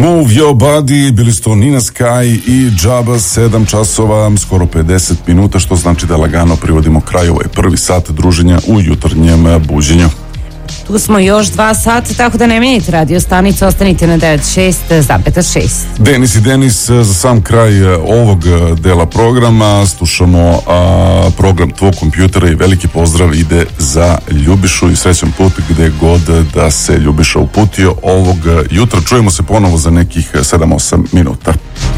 Move Your Body, bili su to Nina Sky i Džaba, 7 časova, skoro 50 minuta, što znači da lagano privodimo kraju ovaj prvi sat druženja u jutarnjem buđenju. Tu smo još 2 sata, tako da ne menjajte radio stanicu, ostanite na 96,6. Denis i Denis, za sam kraj ovog dela programa slušamo program Tvog kompjutera i veliki pozdrav ide za Ljubišu i srećan put gde god da se Ljubiša uputio ovog jutra. Čujemo se ponovo za nekih 7-8 minuta.